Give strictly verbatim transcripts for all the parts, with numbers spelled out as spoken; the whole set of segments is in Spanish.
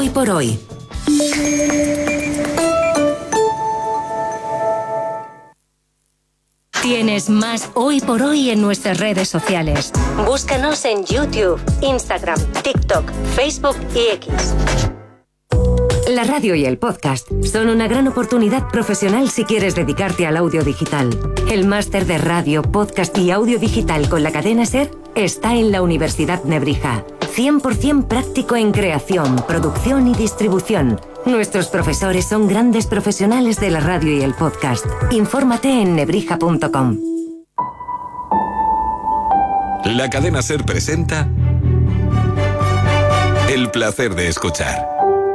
Hoy por hoy. Tienes más Hoy por Hoy en nuestras redes sociales. Búscanos en YouTube, Instagram, TikTok, Facebook y X. La radio y el podcast son una gran oportunidad profesional si quieres dedicarte al audio digital. El máster de radio, podcast y audio digital con la cadena SER está en la Universidad Nebrija. cien por ciento práctico en creación, producción y distribución. Nuestros profesores son grandes profesionales de la radio y el podcast. Infórmate en nebrija punto com. La cadena SER presenta El placer de escuchar.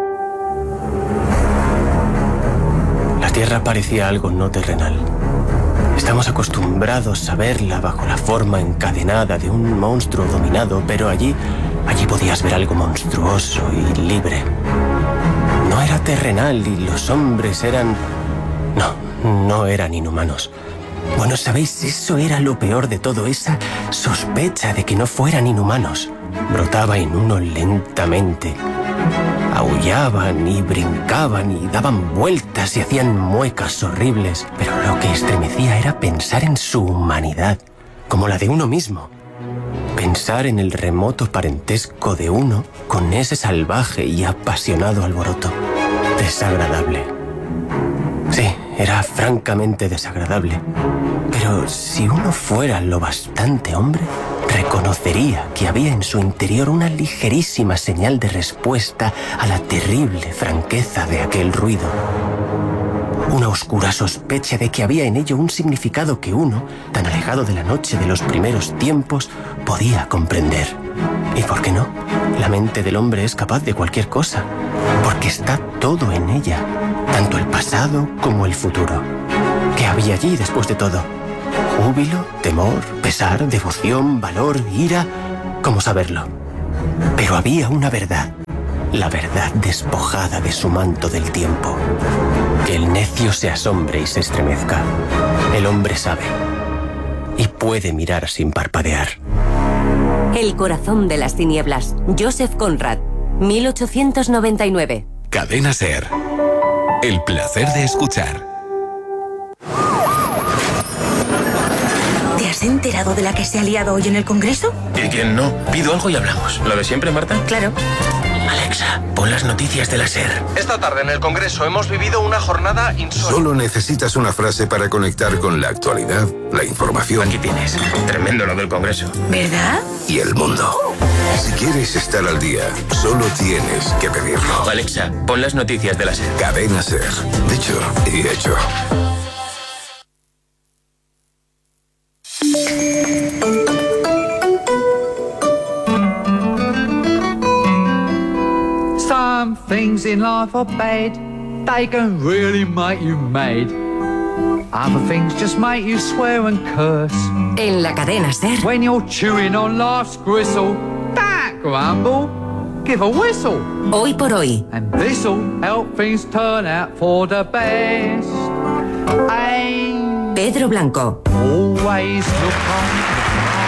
La Tierra parecía algo no terrenal. Estamos acostumbrados a verla bajo la forma encadenada de un monstruo dominado, pero allí, allí podías ver algo monstruoso y libre. No era terrenal y los hombres eran... No, no eran inhumanos. Bueno, ¿sabéis? Eso era lo peor de todo, esa sospecha de que no fueran inhumanos. Brotaba en uno lentamente. Aullaban y brincaban y daban vueltas y hacían muecas horribles. Pero lo que estremecía era pensar en su humanidad, como la de uno mismo. Pensar en el remoto parentesco de uno con ese salvaje y apasionado alboroto. Desagradable. Sí, era francamente desagradable. Pero si uno fuera lo bastante hombre, reconocería que había en su interior una ligerísima señal de respuesta a la terrible franqueza de aquel ruido. Una oscura sospecha de que había en ello un significado que uno, tan alejado de la noche de los primeros tiempos, podía comprender. ¿Y por qué no? La mente del hombre es capaz de cualquier cosa, porque está todo en ella, tanto el pasado como el futuro. ¿Qué había allí después de todo? Júbilo, temor, pesar, devoción, valor, ira... ¿Cómo saberlo? Pero había una verdad, la verdad despojada de su manto del tiempo. Que el necio se asombre y se estremezca. El hombre sabe y puede mirar sin parpadear. El corazón de las tinieblas. Joseph Conrad, mil ochocientos noventa y nueve. Cadena SER. El placer de escuchar. ¿Te has enterado de la que se ha liado hoy en el Congreso? ¿Y quién no? Pido algo y hablamos. ¿Lo de siempre, Marta? Claro. Alexa, pon las noticias de la SER. Esta tarde en el Congreso hemos vivido una jornada insólita. Solo necesitas una frase para conectar con la actualidad, la información. Aquí tienes. Tremendo lo del Congreso. ¿Verdad? Y el mundo. Si quieres estar al día, solo tienes que pedirlo. Alexa, pon las noticias de la SER. Cadena SER. Dicho y hecho. Some things in life are bad, they can really make you mad. Other things just make you swear and curse. En la cadena SER. When you're chewing on life's gristle, don't grumble, give a whistle. Hoy por hoy. And this'll help things turn out for the best. And Pedro Blanco. always look on.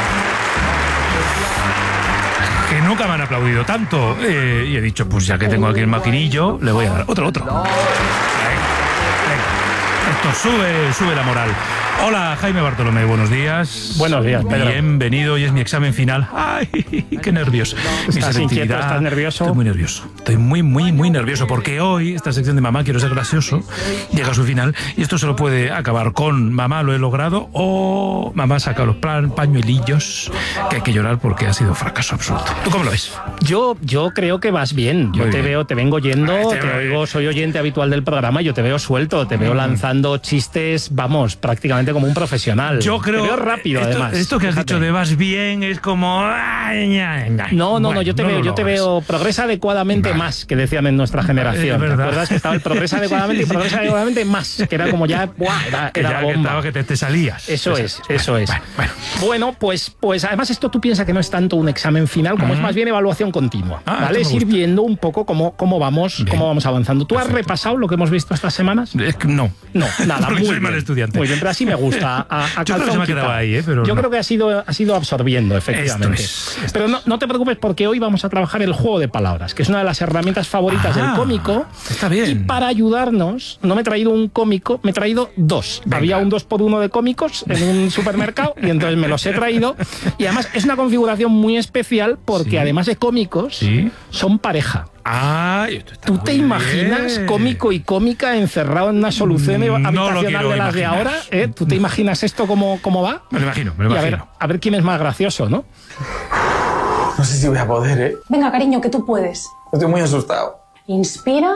Que nunca me han aplaudido tanto. Eh, y he dicho, pues ya que tengo aquí el maquinillo, le voy a dar otro, otro. Venga, venga. Esto sube, sube la moral. Hola, Jaime Bartolomé, buenos días. Buenos días, Pedro. Bienvenido, hoy es mi examen final. ¡Ay, qué nervios! ¿Estás inquieto? ¿Estás nervioso? Estoy muy nervioso. Estoy muy, muy, muy nervioso porque hoy esta sección de Mamá Quiero Ser Gracioso llega a su final y esto solo puede acabar con Mamá lo he logrado o Mamá saca los plan, pañuelillos que hay que llorar porque ha sido un fracaso absoluto. ¿Tú cómo lo ves? Yo, yo creo que vas bien. Yo Muy te bien. veo, te vengo yendo, Ah, este te va oigo, bien. soy oyente habitual del programa, yo te veo suelto, te veo Mm. lanzando chistes, vamos, prácticamente como un profesional. Yo creo. Te veo rápido, esto, además. Esto que has Fíjate. dicho de vas bien es como. ay, ña, ña. No, no, no, Bueno, yo te no veo, lo yo te logras. veo progresa adecuadamente Vale. más, que decían en nuestra generación. Es ¿Te verdad. acuerdas que estaba el progresa adecuadamente y Sí, sí. progresa adecuadamente más? Que era como ya, ¡buah! Era, Que era ya la que bomba. estaba que te, te salías. Eso Pues es, eso es. Bueno, bueno. Bueno, pues, pues además esto tú piensas que no es tanto un examen final, como es más bien evaluación continua. Ah, ¿Vale? esto Es me ir gusta. viendo un poco cómo, cómo vamos, Bien. cómo vamos avanzando. ¿Tú has Perfecto. repasado lo que hemos visto estas semanas? Es que no. No, nada, Porque muy soy bien. mal estudiante. Muy bien, pero así me gusta. A, a Yo creo que se me ha quedado ahí, ¿eh? Pero Yo no. creo que ha sido, ha sido absorbiendo, efectivamente. Esto es, esto Pero no, no te preocupes porque hoy vamos a trabajar el juego de palabras, que es una de las herramientas favoritas Ah, del cómico. está bien. Y para ayudarnos, no me he traído un cómico, me he traído dos. Venga. Había un dos por uno de cómicos en un supermercado y entonces me los he traído. Y además es una configuración muy especial porque Sí. además de cómicos, Sí. son pareja. Ay, esto está ¿Tú muy te imaginas bien. cómico y cómica encerrado en una solución Mm, no lo habitacional quiero de las de imaginar. ahora? ¿Eh? ¿Tú te imaginas esto cómo, cómo va? Me lo imagino, me lo Y a ver, imagino. a ver quién es más gracioso, ¿no? No sé si voy a poder, ¿eh? Venga, cariño, que tú puedes. Estoy muy asustado. Inspira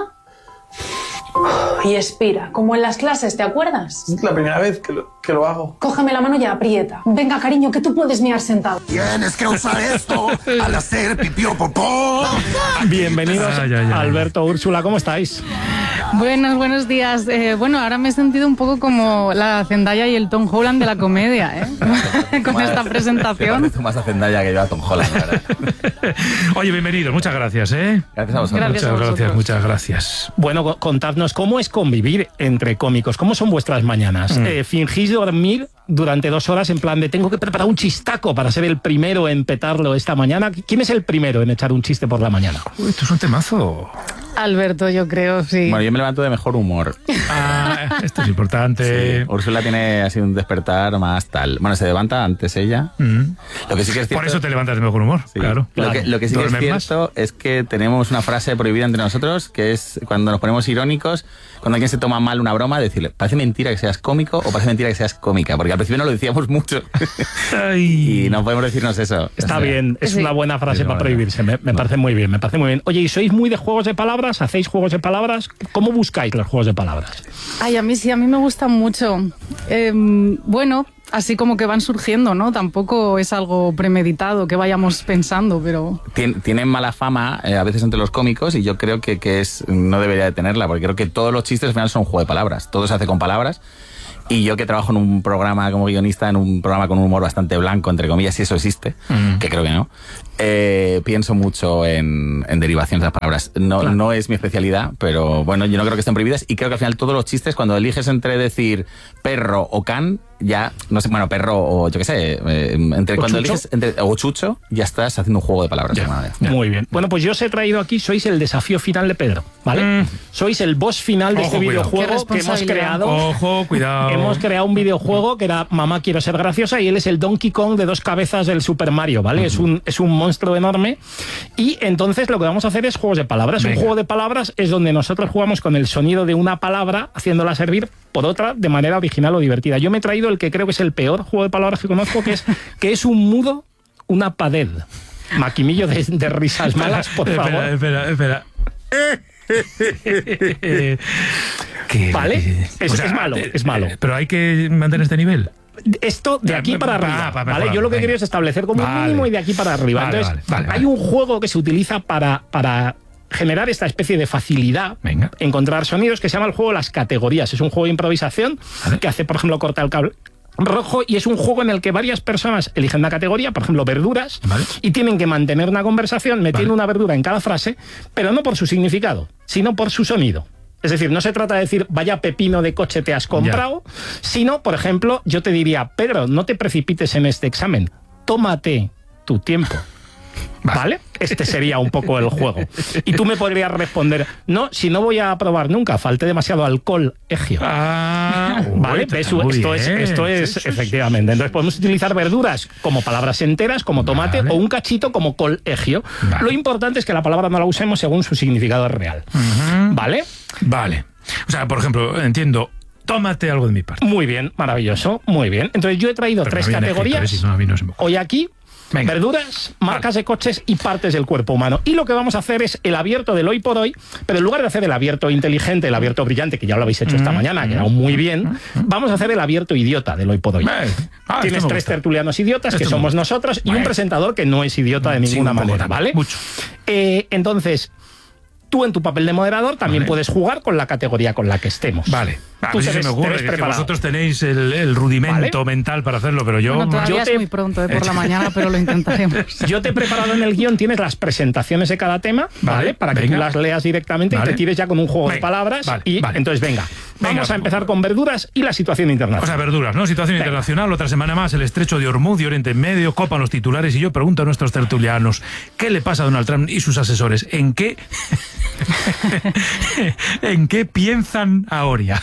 y expira, como en las clases, ¿te acuerdas? Es la primera vez que lo, que lo hago. Cógeme la mano y aprieta. Venga, cariño, que tú puedes mirar sentado. Tienes que usar esto al hacer pipí o popó. Bienvenidos, Ay, ay, ay. Alberto, Úrsula, ¿cómo estáis? Buenos, buenos días. Eh, bueno, ahora me he sentido un poco como la Zendaya y el Tom Holland de la comedia, ¿eh? Con esta presentación. Tú más a Zendaya que yo a Tom Holland, la verdad. Oye, bienvenidos, muchas gracias, ¿eh? Gracias a vosotros. Gracias a muchas vosotros. gracias, muchas gracias. Bueno, co- contadnos, ¿cómo es convivir entre cómicos? ¿Cómo son vuestras mañanas? Mm. Eh, ¿Fingís dormir durante dos horas en plan de tengo que preparar un chistaco para ser el primero en petarlo esta mañana? ¿Quién es el primero en echar un chiste por la mañana? Uy, esto es un temazo. Alberto, yo creo, sí. Bueno, yo me levanto de mejor humor. Ah, esto es importante. Sí, Úrsula tiene así un despertar más tal. Bueno, se levanta antes ella. Mm. Lo que sí que es cierto... Por eso te levantas de mejor humor, Sí. claro. Lo, que, lo que sí que es ¿Duermes más? cierto es que tenemos una frase prohibida entre nosotros, que es cuando nos ponemos irónicos, cuando alguien se toma mal una broma, decirle, parece mentira que seas cómico o parece mentira que seas cómica, porque al principio no lo decíamos mucho. Ay. Y no podemos decirnos eso. Está O sea, bien, es Sí. una buena frase Sí, para bueno. prohibirse, me, me parece muy bien, me parece muy bien. Oye, ¿y sois muy de juegos de palabras? ¿Hacéis juegos de palabras? ¿Cómo buscáis los juegos de palabras? Ay, a mí sí, a mí me gustan mucho. Eh, bueno, así como que van surgiendo, ¿no? Tampoco es algo premeditado que vayamos pensando, pero... Tien- tienen mala fama eh, a veces entre los cómicos y yo creo que, que es no debería de tenerla, porque creo que todos los chistes al final son un juego de palabras, todo se hace con palabras. Y yo que trabajo en un programa como guionista, en un programa con un humor bastante blanco, entre comillas, si eso existe, Mm. que creo que no, eh, pienso mucho en, en derivaciones de las palabras. No, Claro. no es mi especialidad, pero bueno, yo no creo que estén prohibidas y creo que al final todos los chistes, cuando eliges entre decir perro o can, ya, no sé, bueno, perro o yo qué sé, eh, entre ¿O cuando chucho? eliges entre, o chucho, ya estás haciendo un juego de palabras. de alguna manera. Muy bien. Bueno, pues yo os he traído aquí, sois el desafío final de Pedro, ¿vale? Mm. Sois el boss final de Ojo, este cuidado. videojuego Qué que hemos responsabilidad. creado. Ojo, cuidado. Hemos creado un videojuego que era Mamá quiero ser graciosa y él es el Donkey Kong de dos cabezas del Super Mario, ¿vale? Es un, es un monstruo enorme y entonces lo que vamos a hacer es juegos de palabras. Venga. Un juego de palabras es donde nosotros jugamos con el sonido de una palabra haciéndola servir por otra de manera original o divertida. Yo me he traído el que creo que es el peor juego de palabras que conozco, que es, que es un mudo, una pared. Maquimillo de, de risas malas, por espera, favor. Espera, espera. ¿Qué? Vale, es- O sea, es malo, eh, es malo. eh, Pero hay que mantener este nivel. Esto de aquí para Va, arriba, va, ¿vale? mejor, Yo lo que venga. quiero es establecer como un Vale. mínimo y de aquí para arriba. Vale, Entonces, vale, vale, hay vale. un juego que se utiliza para, para generar esta especie de facilidad, Venga. encontrar sonidos, que se llama el juego Las Categorías. Es un juego de improvisación Vale. que hace, por ejemplo, cortar el cable rojo y es un juego en el que varias personas eligen una categoría, por ejemplo, verduras, Vale. y tienen que mantener una conversación metiendo Vale. una verdura en cada frase, pero no por su significado, sino por su sonido. Es decir, no se trata de decir, vaya pepino de coche te has comprado, sino, por ejemplo, yo te diría, Pedro, no te precipites en este examen, tómate tu tiempo. ¿Vale? Este sería un poco el juego. Y tú me podrías responder, no, si no voy a probar nunca, falté demasiado alcohol, egio. Ah, ¿Vale? uy, Eso- muy esto es, bien. esto es Sí, sí, sí. efectivamente. Entonces podemos utilizar verduras como palabras enteras, como tomate, Vale. o un cachito como colegio. Vale. Lo importante es que la palabra no la usemos según su significado real. Ujú. ¿Vale? Vale. O sea, por ejemplo, entiendo, tómate algo de mi parte. Muy bien, maravilloso, muy bien. Entonces yo he traído Pero tres no habían categorías. escritores y no, a mí no se me ocurre. Hoy aquí, Venga. verduras, marcas de coches y partes del cuerpo humano. Y lo que vamos a hacer es el abierto del hoy por hoy, pero en lugar de hacer el abierto inteligente, el abierto brillante, que ya lo habéis hecho esta mañana, ha quedado muy bien, vamos a hacer el abierto idiota del hoy por hoy. Eh, ah, Tienes esto me tres gusta. tertulianos idiotas, que Esto me somos gusta. nosotros, y un Bueno. presentador que no es idiota de Sí, ninguna un poco manera, también, ¿vale? mucho. Eh, entonces, tú en tu papel de moderador también Vale. puedes jugar con la categoría con la que estemos. Vale. A Tú ver te si ves- se me te ocurre ves que, que preparado. vosotros tenéis el, el rudimento ¿Vale? mental para hacerlo, pero yo... Bueno, todavía yo es te- muy pronto, ¿eh? Por la mañana, pero lo intentaremos. Yo te he preparado en el guión, tienes las presentaciones de cada tema, ¿vale? Vale, Para que venga. tú las leas directamente Vale. y te tires ya con un juego de Venga, palabras. vale, y vale. entonces, venga, Venga. vamos a empezar con verduras y la situación internacional. O sea, verduras, ¿no? Situación Venga. internacional, otra semana más, el estrecho de Hormuz y Oriente Medio, copan los titulares y yo pregunto a nuestros tertulianos, ¿qué le pasa a Donald Trump y sus asesores? ¿En qué... ¿En qué piensan ahora?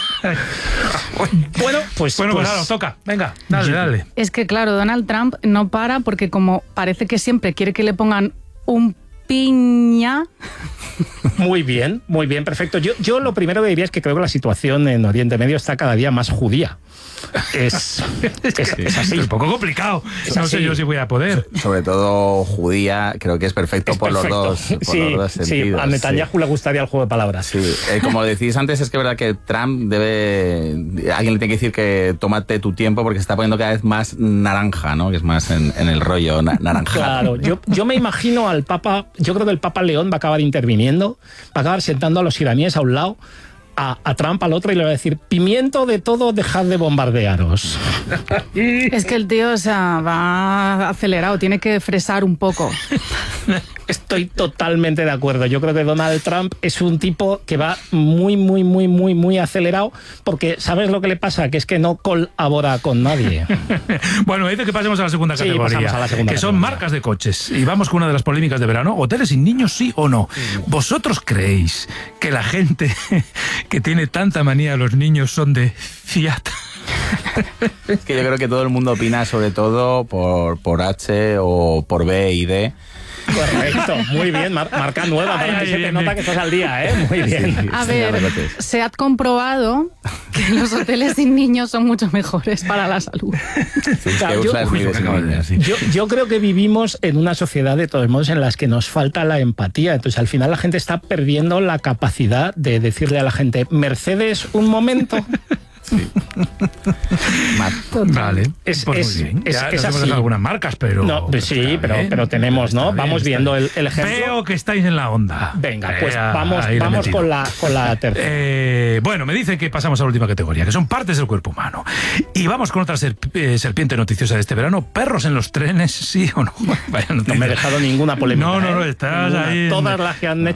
Bueno, pues... Bueno, pues pues- ahora os toca. Venga, dale, dale. Es que, claro, Donald Trump no para porque como parece que siempre quiere que le pongan un piña... Muy bien, muy bien, perfecto. Yo, yo lo primero que diría es que creo que la situación en Oriente Medio está cada día más judía. Es, es, es así. Es un poco complicado. Es No sé así. yo si voy a poder. Sobre todo judía, creo que es perfecto, Es por, perfecto. Los dos, por sí, los dos sí, sentidos. a Netanyahu sí. le gustaría el juego de palabras. Sí, eh, como decís antes, es que es verdad que Trump debe... Alguien le tiene que decir que tómate tu tiempo porque se está poniendo cada vez más naranja, ¿no? Que es más en, en el rollo na- naranjado. Claro, yo, yo me imagino al Papa, yo creo que el Papa León va a acabar interviniendo, va a acabar sentando a los iraníes a un lado, a, a Trump al otro y le va a decir, pimiento de todo, dejad de bombardearos. Es que el tío, o sea, va acelerado, tiene que fresar un poco. Estoy totalmente de acuerdo. Yo creo que Donald Trump es un tipo que va muy, muy, muy, muy, muy acelerado porque ¿sabes lo que le pasa? Que es que no colabora con nadie. Bueno, me dice que pasemos a la segunda Sí, categoría, pasamos a la segunda que son categoría. marcas de coches. Y vamos con una de las polémicas de verano. ¿Hoteles sin niños, sí o no? ¿Vosotros creéis que la gente que tiene tanta manía a los niños son de Fiat? Es que yo creo que todo el mundo opina, sobre todo por, por H o por B y D. Correcto, muy bien, mar- marca nueva, Ay, para ay, que se te bien, nota bien. que estás al día, ¿eh? Muy bien. A Sí, ver, la verdad es. se ha comprobado que los hoteles sin niños son mucho mejores para la salud. Sí, Claro, que yo- usa es muy Uy, lo que acabas de de decir. Yo, yo creo que vivimos en una sociedad, de todos modos, en las que nos falta la empatía. Entonces, al final, la gente está perdiendo la capacidad de decirle a la gente, Mercedes, un momento. Vale, Es- pues es- muy bien. es- Ya es nos hemos así. dejado algunas marcas, pero... No, pues sí, está pero, bien, pero tenemos, ¿no? está bien, Vamos está viendo bien. el, el ejemplo. Veo que estáis en la onda. Venga, pues Eh, vamos, ahí le he vamos metido. con la, con la tercera. Eh, bueno, me dicen que pasamos a la última categoría, que son partes del cuerpo humano. Y vamos con otra serp- eh, serpiente noticiosa de este verano. ¿Perros en los trenes, sí o no? Vaya No noticia. me he dejado ninguna polémica. No, no, no, ¿eh? estás Ninguna. ahí en- Todas las que han hecho